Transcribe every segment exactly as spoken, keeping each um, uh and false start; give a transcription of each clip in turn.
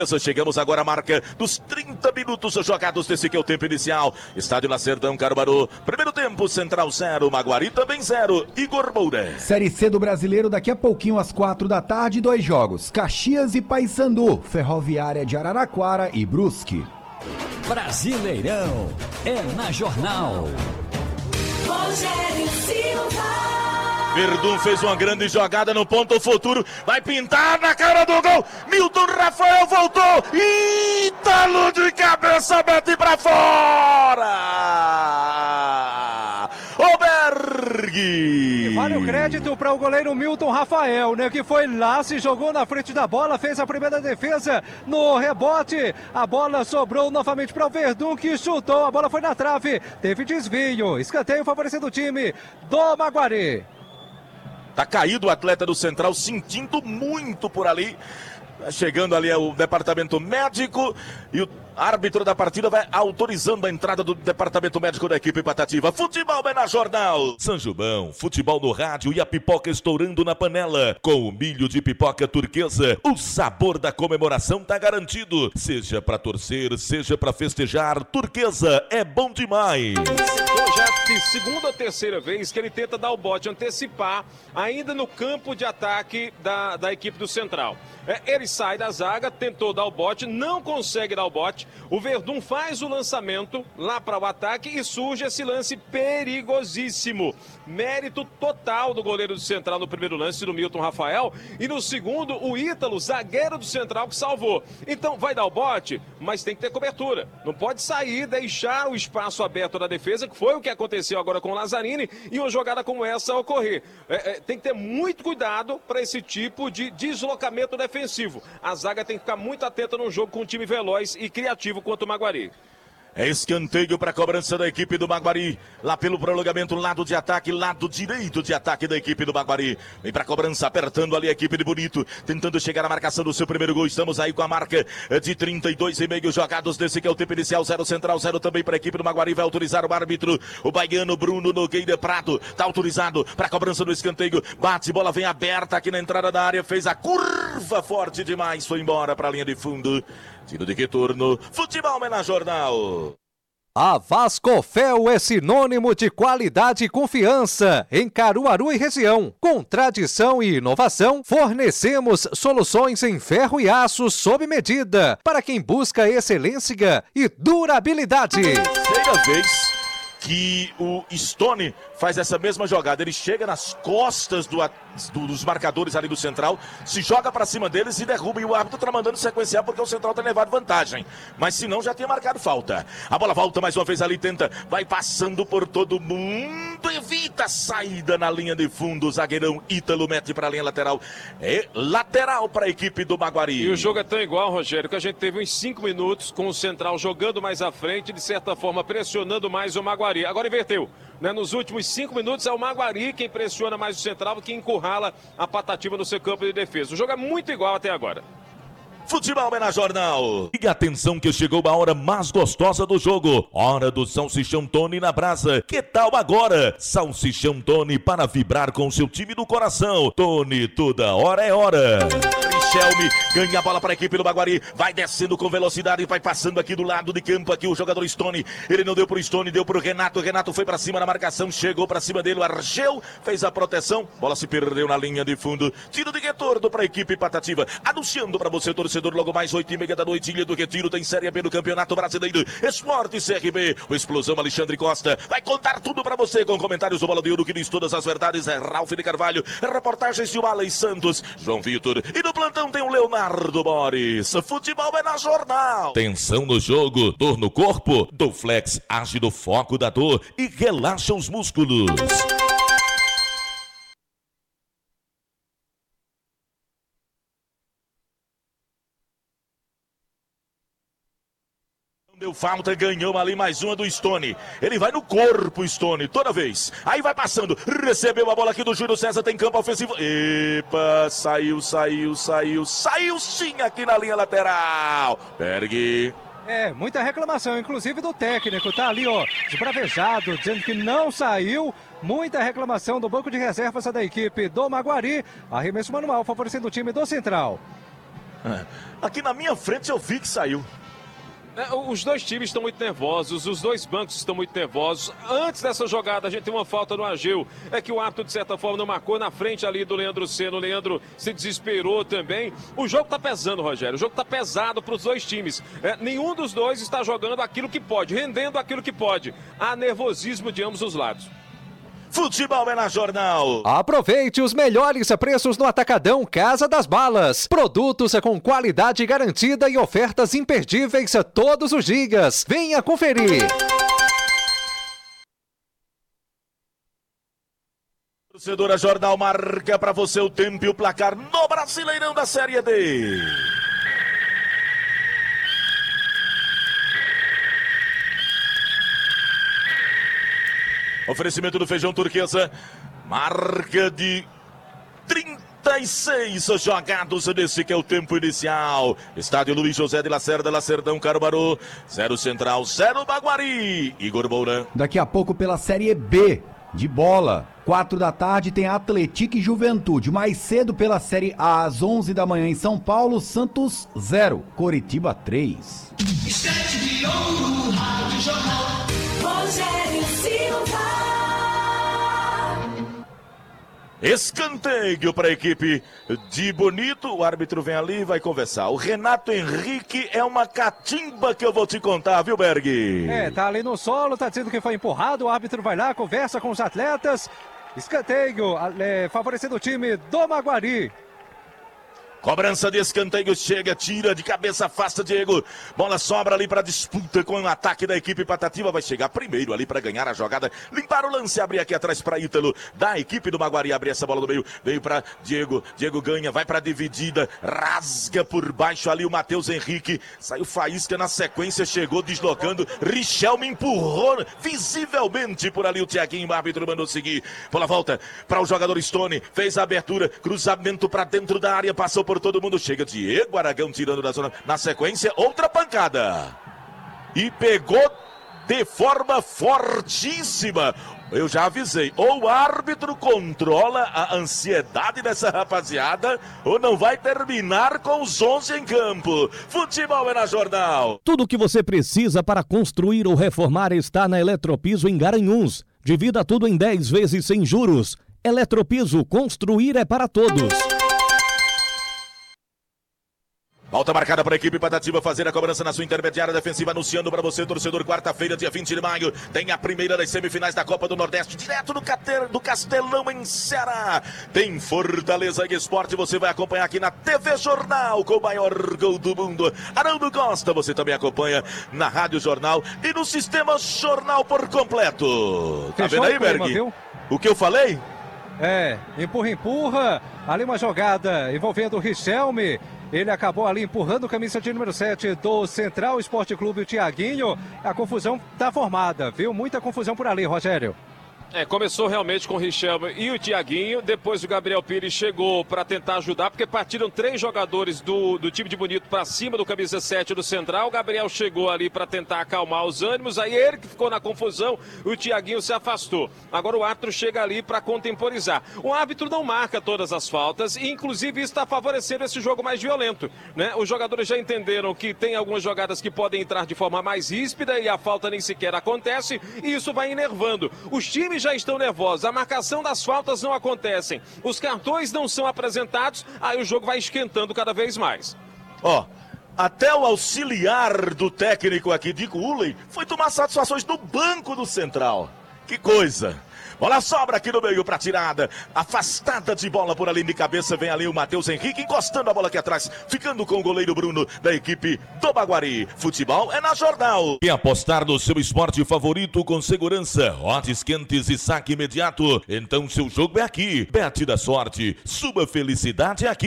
Chegamos agora à marca dos trinta minutos jogados desse que é o tempo inicial. Estádio Lacerdão, Caruaru. Primeiro tempo, Central zero, Maguari também zero. Igor Moura. Série C do Brasileiro, daqui a pouquinho às quatro da tarde, dois jogos. Caxias e Paysandu, Ferroviária de Araraquara e Brusque. Brasileirão é na Jornal. Rogério Silva. Verdun fez uma grande jogada no ponto futuro, vai pintar na cara do gol, Milton Rafael voltou, Ítalo de cabeça, mete pra fora! Oberg! Vale o crédito para o goleiro Milton Rafael, né, que foi lá, se jogou na frente da bola, fez a primeira defesa no rebote, a bola sobrou novamente para o Verdun, que chutou, a bola foi na trave, teve desvio, escanteio favorecendo o time do Maguari. Tá caído o atleta do Central, sentindo muito por ali. Chegando ali o departamento médico e o árbitro da partida vai autorizando a entrada do departamento médico da equipe patativa. Futebol é na Jornal. Sanjubão, futebol no rádio e a pipoca estourando na panela. Com o milho de pipoca turquesa, o sabor da comemoração tá garantido. Seja pra torcer, seja pra festejar, turquesa é bom demais. Já de segunda ou terceira vez que ele tenta dar o bote, antecipar, ainda no campo de ataque da, da equipe do Central. É, ele sai da zaga, tentou dar o bote, não consegue dar o bote. O Verdun faz o lançamento lá para o ataque e surge esse lance perigosíssimo. Mérito total do goleiro do Central no primeiro lance, do Milton Rafael. E no segundo, o Ítalo, zagueiro do Central, que salvou. Então vai dar o bote, mas tem que ter cobertura. Não pode sair, deixar o espaço aberto da defesa, que foi o que aconteceu agora com o Lazzarini, e uma jogada como essa ocorrer. É, é, tem que ter muito cuidado para esse tipo de deslocamento defensivo. A zaga tem que ficar muito atenta no jogo com um time veloz e criativo quanto o Maguari. É escanteio para a cobrança da equipe do Maguari. Lá pelo prolongamento, lado de ataque, lado direito de ataque da equipe do Maguari. Vem para a cobrança, apertando ali a equipe de Bonito, tentando chegar à marcação do seu primeiro gol. Estamos aí com a marca de trinta e dois e meio jogados desse que é o tempo inicial. Zero Central, zero também para a equipe do Maguari. Vai autorizar o árbitro, o baiano Bruno Nogueira Prado. Está autorizado para a cobrança do escanteio. Bate, bola vem aberta aqui na entrada da área. Fez a curva forte demais. Foi embora para a linha de fundo. Tiro de retorno. Futebol é na Jornal. A Vascofel é sinônimo de qualidade e confiança em Caruaru e região. Com tradição e inovação, fornecemos soluções em ferro e aço sob medida para quem busca excelência e durabilidade. Primeira vez que o Stone faz essa mesma jogada. Ele chega nas costas do, do, dos marcadores ali do Central, se joga pra cima deles e derruba. E o árbitro tá mandando sequenciar porque o Central tá levado vantagem. Mas se não, já tinha marcado falta. A bola volta mais uma vez ali, tenta, vai passando por todo mundo, evita a saída na linha de fundo. O zagueirão Ítalo mete pra linha lateral. É lateral pra equipe do Maguari. E o jogo é tão igual, Rogério, que a gente teve uns cinco minutos com o Central jogando mais à frente, de certa forma pressionando mais o Maguari. Agora inverteu, né? Nos últimos cinco minutos é o Maguari quem pressiona mais o Central, que encurrala a Patativa no seu campo de defesa. O jogo é muito igual até agora. Futebol é na Jornal. E atenção que chegou a hora mais gostosa do jogo. Hora do Salsichão Tony na brasa. Que tal agora? Salsichão Tony para vibrar com o seu time do coração. Tony, toda hora é hora. Richelme ganha a bola para a equipe do Maguari. Vai descendo com velocidade e vai passando aqui do lado de campo. Aqui o jogador Stone. Ele não deu pro Stone, deu pro Renato. Renato foi para cima na marcação. Chegou para cima dele. O Argel fez a proteção. Bola se perdeu na linha de fundo. Tiro de retorno para a equipe Patativa. Anunciando para você, torcedor, logo mais oito e meia da noite. Ilha do Retiro tem Série B do Campeonato Brasileiro. Esporte C R B. O Explosão Alexandre Costa vai contar tudo para você com comentários do Bola de Ouro que diz todas as verdades. É Ralf de Carvalho. Reportagens de Wallen Santos, João Vitor. E no plantão tem o Leonardo Boris. Futebol é na Jornal. Tensão no jogo, dor no corpo. Doflex age no foco da dor e relaxa os músculos. Deu falta, ganhou ali mais uma do Stone. Ele vai no corpo, Stone, toda vez. Aí vai passando, recebeu a bola aqui do Júlio César, tem campo ofensivo. Epa, saiu, saiu, saiu, saiu sim aqui na linha lateral. Berg. É, muita reclamação, inclusive do técnico, tá ali, ó, esbravejado, dizendo que não saiu. Muita reclamação do banco de reservas da equipe do Maguari. Arremesso manual favorecendo o time do Central. É. Aqui na minha frente eu vi que saiu. É, os dois times estão muito nervosos, os dois bancos estão muito nervosos. Antes dessa jogada, a gente tem uma falta no Ageu. É que o árbitro, de certa forma, não marcou na frente ali do Leandro Senna. O Leandro se desesperou também. O jogo tá pesando, Rogério. O jogo tá pesado para os dois times. É, nenhum dos dois está jogando aquilo que pode, rendendo aquilo que pode. Há nervosismo de ambos os lados. Futebol é na Jornal. Aproveite os melhores preços no Atacadão Casa das Balas. Produtos com qualidade garantida e ofertas imperdíveis todos os dias. Venha conferir. Torcedora Jornal marca para você o tempo e o placar no Brasileirão da Série D. Oferecimento do Feijão Turquesa, marca de trinta e seis jogados nesse que é o tempo inicial. Estádio Luiz José de Lacerda, Lacerdão, Caruaru, zero Central, zero Baguari. Igor Moura. Daqui a pouco pela Série B de bola, quatro da tarde tem Atlético e Juventude. Mais cedo pela Série A, às onze da manhã em São Paulo, Santos zero, Coritiba três. Instante de ouro, Rádio Jornal. Rogério Silva. Escanteio para a equipe de Bonito. O árbitro vem ali e vai conversar. O Renato Henrique é uma catimba que eu vou te contar, viu, Berg? É, tá ali no solo, tá dizendo que foi empurrado. O árbitro vai lá, conversa com os atletas. Escanteio, é, favorecendo o time do Maguari. Cobrança de escanteio, chega, tira de cabeça, afasta Diego. Bola sobra ali para disputa com o ataque da equipe Patativa. Vai chegar primeiro ali para ganhar a jogada. Limpar o lance, abrir aqui atrás para Ítalo. Da equipe do Maguari, abre essa bola do meio. Veio para Diego. Diego ganha, vai para dividida. Rasga por baixo ali o Matheus Henrique. Saiu faísca na sequência, chegou deslocando. Richelme empurrou visivelmente por ali o Thiaguinho. O árbitro mandou seguir. Bola volta para o jogador Stone. Fez a abertura, cruzamento para dentro da área, passou por por todo mundo, chega Diego Aragão tirando da zona, na sequência, outra pancada, e pegou de forma fortíssima. Eu já avisei, ou o árbitro controla a ansiedade dessa rapaziada, ou não vai terminar com os onze em campo. Futebol é na Jornal. Tudo o que você precisa para construir ou reformar está na Eletropiso em Garanhuns. Divida tudo em dez vezes sem juros. Eletropiso, construir é para todos. Falta marcada para a equipe Patativa fazer a cobrança na sua intermediária defensiva, anunciando para você, torcedor, quarta-feira, dia vinte de maio, tem a primeira das semifinais da Copa do Nordeste, direto do, Cater, do Castelão em Ceará. Tem Fortaleza e Esporte, você vai acompanhar aqui na T V Jornal, com o maior gol do mundo. Haroldo Costa, você também acompanha na Rádio Jornal e no Sistema Jornal por completo. Tá vendo aí, Berg? O que eu falei? É, empurra, empurra. Ali uma jogada envolvendo o Richelme. Ele acabou ali empurrando o camisa de número sete do Central Esporte Clube, o Thiaguinho. A confusão tá formada, viu? Muita confusão por ali, Rogério. É, começou realmente com o Richelme e o Thiaguinho, depois o Gabriel Pires chegou para tentar ajudar, porque partiram três jogadores do, do time de Bonito para cima do camisa sete do Central. O Gabriel chegou ali para tentar acalmar os ânimos, aí ele que ficou na confusão, o Thiaguinho se afastou. Agora o árbitro chega ali para contemporizar. O árbitro não marca todas as faltas e inclusive isso está favorecendo esse jogo mais violento, né? Os jogadores já entenderam que tem algumas jogadas que podem entrar de forma mais ríspida e a falta nem sequer acontece e isso vai enervando. Os times já estão nervosos, a marcação das faltas não acontecem, os cartões não são apresentados, aí o jogo vai esquentando cada vez mais. Ó, oh, até o auxiliar do técnico aqui, Dico Uley, foi tomar satisfações no banco do Central. Que coisa! Bola sobra aqui no meio para tirada, afastada de bola por ali de cabeça, vem ali o Matheus Henrique encostando a bola aqui atrás, ficando com o goleiro Bruno da equipe do Baguari. Futebol é na Jornal. E apostar no seu esporte favorito com segurança, odds quentes e saque imediato, então seu jogo é aqui. Bet da sorte, sua felicidade é aqui.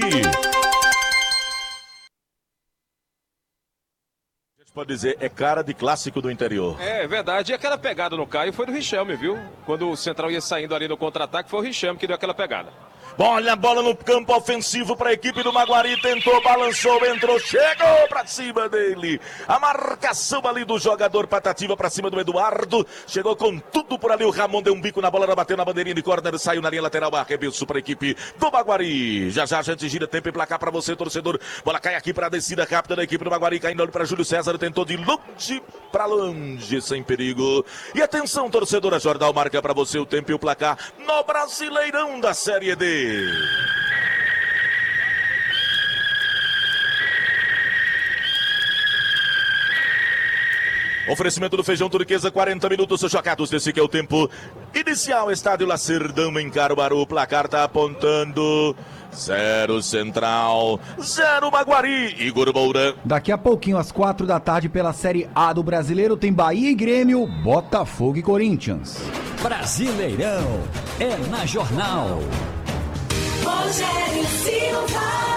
Pode dizer, é cara de clássico do interior. É verdade, e aquela pegada no Caio foi do Richelme, viu? Quando o Central ia saindo ali no contra-ataque, foi o Richelme que deu aquela pegada. Olha a bola no campo ofensivo para a equipe do Maguari. Tentou, balançou, entrou, chegou para cima dele. A marcação ali do jogador Patativa para cima do Eduardo. Chegou com tudo por ali. O Ramon deu um bico na bola, bateu na bandeirinha de córner, saiu na linha lateral. Arremesso para a equipe do Maguari. Já já a gente gira tempo e placar para você, torcedor. Bola cai aqui para a descida rápida da equipe do Maguari. Caindo ali para Júlio César. Tentou de longe para longe, sem perigo. E atenção, torcedora, Jornal marca para você o tempo e o placar no Brasileirão da Série D. Oferecimento do Feijão Turquesa, quarenta minutos jogados. Esse que é o tempo inicial. Estádio Lacerdão em Caruaru. O placar tá apontando zero Central, zero Maguari. Igor Moura. Daqui a pouquinho, às quatro da tarde, pela Série A do Brasileiro, tem Bahia e Grêmio, Botafogo e Corinthians. Brasileirão é na Jornal. Rogério Silva.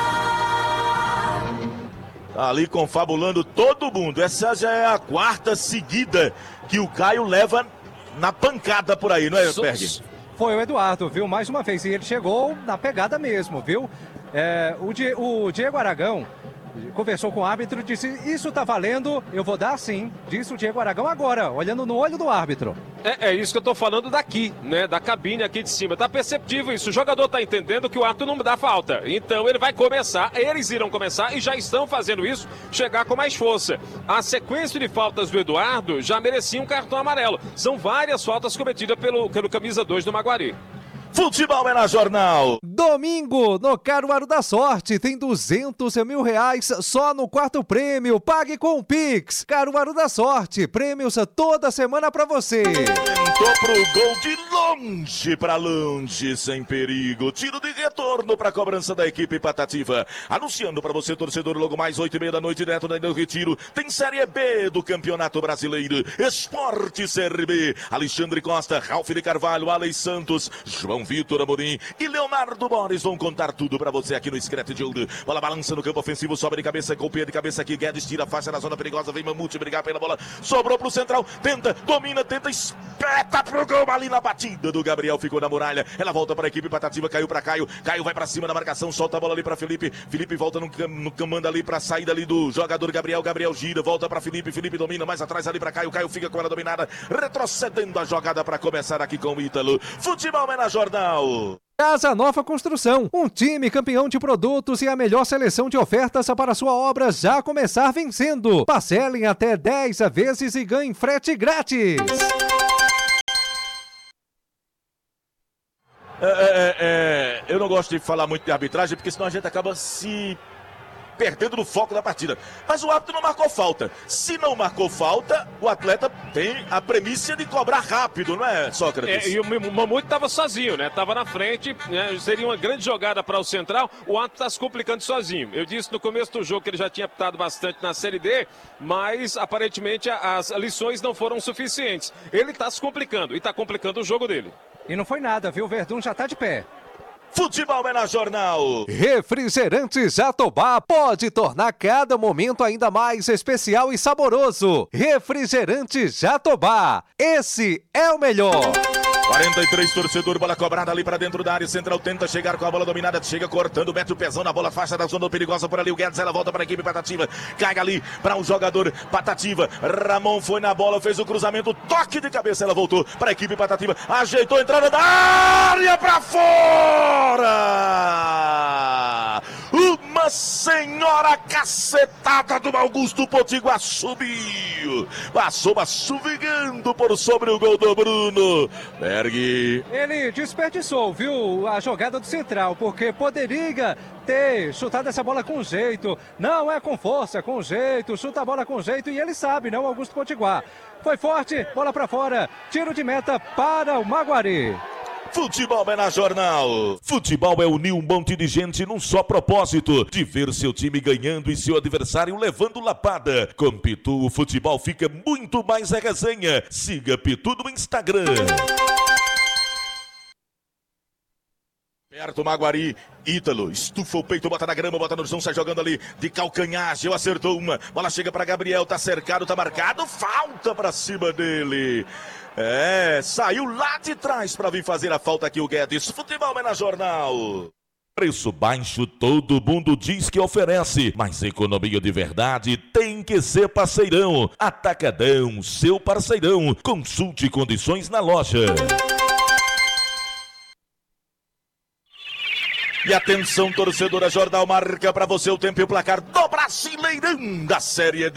Ali confabulando todo mundo. Essa já é a quarta seguida que o Caio leva na pancada por aí, não é, Berg? Foi o Eduardo, viu? Mais uma vez. E ele chegou na pegada mesmo, viu? É, o, Di, o Diego Aragão conversou com o árbitro e disse: isso tá valendo, eu vou dar sim. Disse o Diego Aragão agora, olhando no olho do árbitro. É, é isso que eu tô falando daqui, né? Da cabine aqui de cima. Tá perceptível isso. O jogador tá entendendo que o árbitro não dá falta. Então ele vai começar, eles irão começar e já estão fazendo isso, chegar com mais força. A sequência de faltas do Eduardo já merecia um cartão amarelo. São várias faltas cometidas pelo, pelo camisa dois do Maguari. Futebol é na Jornal. Domingo, no Caruaru da Sorte, tem duzentos mil reais só no quarto prêmio. Pague com o Pix. Caruaru da Sorte, prêmios toda semana pra você. Tentou pro gol de longe pra longe, sem perigo. Tiro de retorno pra cobrança da equipe Patativa. Anunciando pra você, torcedor, logo mais oito e meia da noite, direto do Retiro. Tem Série B do Campeonato Brasileiro. Esporte Série B. Alexandre Costa, Ralf de Carvalho, Alex Santos, João Vitor Amorim e Leonardo Borges vão contar tudo pra você aqui no Screte de Ouro. Bola balança no campo ofensivo, sobe de cabeça, golpeia de cabeça aqui, Guedes tira a faixa na zona perigosa, vem Mamute brigar pela bola, sobrou pro central, tenta, domina, tenta, espeta pro gol ali na batida do Gabriel, ficou na muralha, ela volta pra equipe Patativa, caiu pra Caio, Caio vai pra cima da marcação, solta a bola ali pra Felipe, Felipe volta no, no comando ali pra saída ali do jogador Gabriel, Gabriel gira, volta pra Felipe, Felipe domina mais atrás ali pra Caio, Caio fica com ela dominada, retrocedendo a jogada pra começar aqui com o Ítalo. Futebol é na Jornal. Casa Nova Construção, um time campeão de produtos e a melhor seleção de ofertas para sua obra já começar vencendo. Parcelem até dez vezes e ganhem frete grátis. É, é, é, eu não gosto de falar muito de arbitragem, porque senão a gente acaba se perdendo no foco da partida. Mas o árbitro não marcou falta. Se não marcou falta, o atleta tem a premissa de cobrar rápido, não é, Sócrates? É, e o Mamute estava sozinho, né? Tava na frente, né? Seria uma grande jogada para o Central. O árbitro está se complicando sozinho. Eu disse no começo do jogo que ele já tinha apitado bastante na Série D, mas aparentemente as lições não foram suficientes. Ele está se complicando e está complicando o jogo dele. E não foi nada, viu? O Verdun já tá de pé. Futebol é na Jornal. Refrigerante Jatobá pode tornar cada momento ainda mais especial e saboroso. Refrigerante Jatobá, esse é o melhor. quarenta e três, torcedor, bola cobrada ali pra dentro da área central, tenta chegar com a bola dominada, chega cortando, mete o pezão na bola, faixa da zona perigosa por ali, o Guedes, ela volta para a equipe Patativa, cai ali para um jogador Patativa, Ramon foi na bola, fez o cruzamento, toque de cabeça, ela voltou para a equipe Patativa, ajeitou a entrada da área pra fora! Uma senhora cacetada do Augusto Potiguar subiu, passou assovigando por sobre o gol do Bruno. Berg. Ele desperdiçou, viu, a jogada do Central, porque poderia ter chutado essa bola com jeito. Não é com força, é com jeito, chuta a bola com jeito e ele sabe, não, Augusto Potiguar. Foi forte, bola pra fora, tiro de meta para o Maguari. Futebol é na Jornal. Futebol é unir um monte de gente num só propósito, de ver seu time ganhando e seu adversário levando lapada. Com Pitu, o futebol fica muito mais a resenha. Siga Pitu no Instagram. Perto, Maguari, Ítalo, estufa o peito, bota na grama, bota no chão, sai jogando ali de calcanhar, Gil acertou uma, bola chega para Gabriel, tá cercado, tá marcado, falta pra cima dele. É, saiu lá de trás para vir fazer a falta aqui o Guedes. Futebol é na Jornal. Preço baixo todo mundo diz que oferece, mas economia de verdade tem que ser parceirão. Atacadão, seu parceirão. Consulte condições na loja. E atenção, torcedora, Jornal marca para você o tempo e o placar do Brasileirão da Série D.